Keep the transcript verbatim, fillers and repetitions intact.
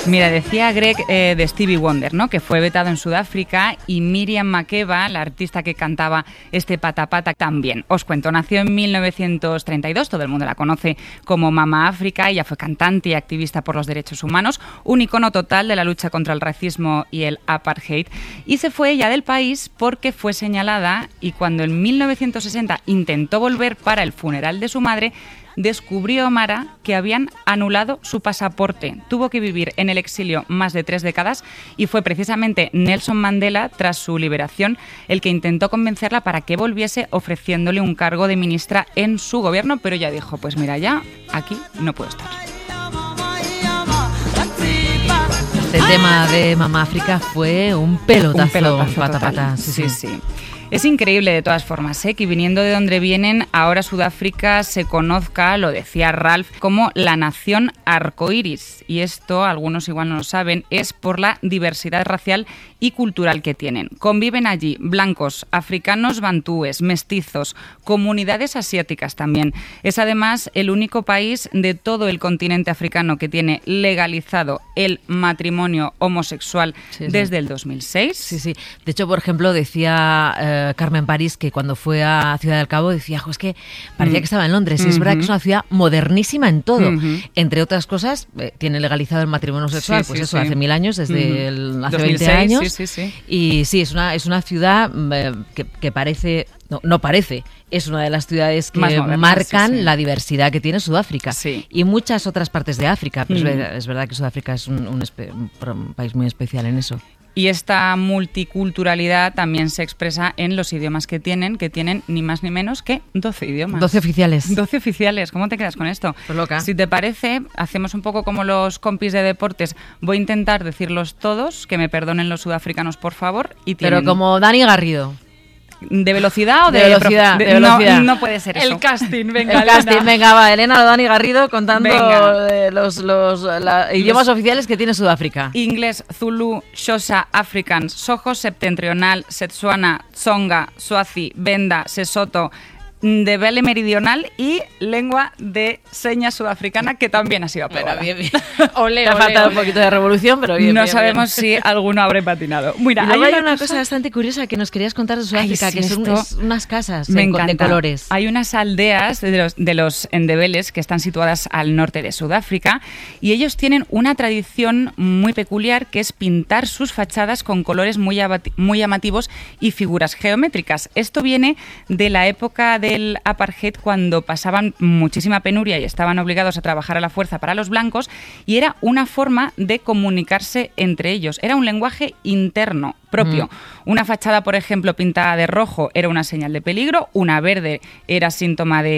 Mira, decía Greg eh, de Stevie Wonder, ¿no?, que fue vetado en Sudáfrica, y Miriam Makeba, la artista que cantaba este Pata Pata, también. Os cuento, nació en mil novecientos treinta y dos, todo el mundo la conoce como Mama África. Ella fue cantante y activista por los derechos humanos, un icono total de la lucha contra el racismo y el apartheid, y se fue ella del país porque fue señalada, y cuando en mil novecientos sesenta intentó volver para el funeral de su madre, descubrió Mara que habían anulado su pasaporte. Tuvo que vivir en el exilio más de tres décadas y fue precisamente Nelson Mandela, tras su liberación, el que intentó convencerla para que volviese, ofreciéndole un cargo de ministra en su gobierno, pero ella dijo, pues mira, ya aquí no puedo estar. Este tema de Mama África fue un pelotazo, un pelotazo pata, total. pata. Sí, sí, sí. Es increíble de todas formas, ¿eh?, que viniendo de donde vienen, ahora Sudáfrica se conozca, lo decía Ralph, como la nación arcoíris. Y esto, algunos igual no lo saben, es por la diversidad racial y cultural que tienen. Conviven allí blancos, africanos, bantúes, mestizos, comunidades asiáticas también. Es además el único país de todo el continente africano que tiene legalizado el matrimonio homosexual sí, sí. desde el dos mil seis. Sí, sí. De hecho, por ejemplo, decía eh, Carmen París que cuando fue a Ciudad del Cabo decía, jo, es que parecía mm. que estaba en Londres. Y uh-huh. es verdad que es una ciudad modernísima en todo. Uh-huh. Entre otras cosas, eh, tiene legalizado el matrimonio sexual, sí, pues sí, eso, sí. hace mil años, desde uh-huh. el, hace dos mil seis, veinte años. Sí, sí, sí. Y sí, es una, es una ciudad eh, que, que parece... No, no parece, es una de las ciudades que modernas, marcan sí, sí. la diversidad que tiene Sudáfrica sí. y muchas otras partes de África. Pero mm. es, verdad, es verdad que Sudáfrica es un, un, espe- un país muy especial en eso. Y esta multiculturalidad también se expresa en los idiomas que tienen, que tienen ni más ni menos que doce idiomas. doce oficiales. doce oficiales. ¿Cómo te quedas con esto? Pues loca. Si te parece, hacemos un poco como los compis de deportes. Voy a intentar decirlos todos, que me perdonen los sudafricanos, por favor. Y tienen... Pero como Dani Garrido. ¿De velocidad o de, de velocidad? De, de velocidad. No, no puede ser eso. El casting, venga. El casting, venga, va. Elena o Dani Garrido contando eh, los, los la, idiomas los, oficiales que tiene Sudáfrica. Inglés, Zulu, Xhosa, Afrikaans, Soho septentrional, Setswana, Tsonga, Swazi, Venda, Sesotho, Ndebele meridional y lengua de señas sudafricana, que también ha sido aprobada. Bien, bien. Ole, Te ha faltado un poquito de revolución, pero bien. No bien, sabemos bien. si alguno habrá patinado. Mira, y luego hay hay una, una cosa... cosa bastante curiosa que nos querías contar de Sudáfrica, Ay, sí, que son esto... es unas casas Me de, encanta. de colores. Hay unas aldeas de los, de los Ndebeles que están situadas al norte de Sudáfrica, y ellos tienen una tradición muy peculiar, que es pintar sus fachadas con colores muy, abati- muy llamativos y figuras geométricas. Esto viene de la época del apartheid, cuando pasaban muchísima penuria y estaban obligados a trabajar a la fuerza para los blancos, y era una forma de comunicarse entre ellos. Era un lenguaje interno propio. Mm. Una fachada, por ejemplo, pintada de rojo era una señal de peligro, una verde era síntoma de